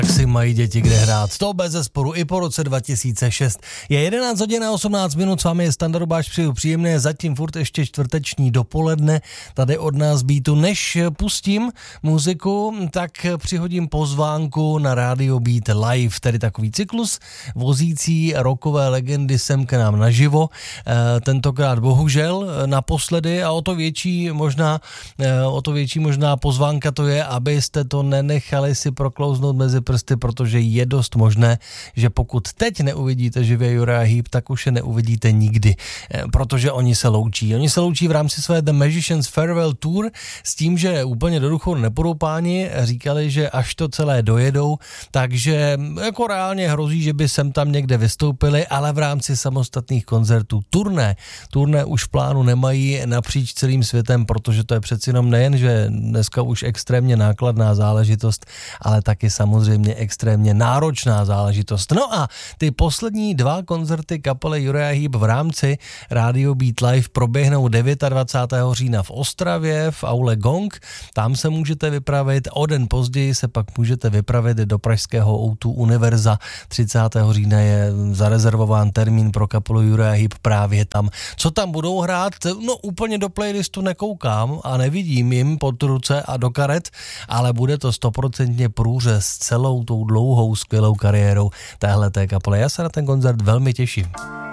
Tak si mají děti kde hrát. To bezesporu i po roce 2006. Je 11 hodin a 18 minut, s vámi je Standa Rubáš, přeju příjemné, zatím furt ještě čtvrteční dopoledne tady od nás Beatu. Než pustím muziku, tak přihodím pozvánku na Radio Beat Live, tedy takový cyklus vozící rockové legendy sem k nám naživo. Tentokrát bohužel naposledy a o to větší možná pozvánka to je, abyste to nenechali si proklouznout mezi prsty, protože je dost možné, že pokud teď neuvidíte živě Uriah Heep, tak už je neuvidíte nikdy, protože oni se loučí. Oni se loučí v rámci své The Magician's Farewell Tour s tím, že úplně do důchodu nepůjdou páni, říkali, že až to celé dojedou, takže jako reálně hrozí, že by sem tam někde vystoupili, ale v rámci samostatných koncertů turné už v plánu nemají napříč celým světem, protože to je přeci jenom nejen, že dneska už extrémně nákladná záležitost, ale taky samozřejmě extrémně náročná záležitost. No a ty poslední dva koncerty kapely Uriah Heep v rámci Radio Beat Live proběhnou 29. října v Ostravě v aule Gong. Tam se můžete vypravit, o den později se pak můžete vypravit do pražského O2 Univerza. 30. října je zarezervován termín pro kapelu Uriah Heep právě tam. Co tam budou hrát? No úplně do playlistu nekoukám a nevidím jim pod ruce a do karet, ale bude to 100% průřez s celou tou dlouhou skvělou kariérou téhleté kapely. Já se na ten koncert velmi těším.